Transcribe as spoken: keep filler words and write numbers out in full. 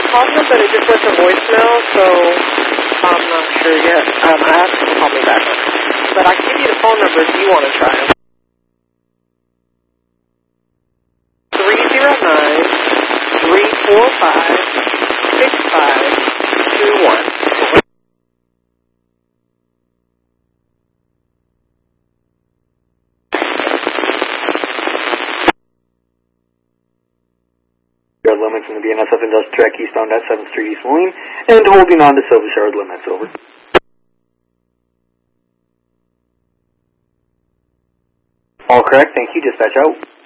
possible, but it just went to voicemail, so I'm not sure yet. Um, I asked him to call me back. But I can give you the phone number if you want to try it. three zero nine, three four five, six five two one. Limits in the B N S F Industrial Track eastbound at seventh Street East Moline, and holding on to Silver Shard limits, over. All correct, thank you, dispatch out.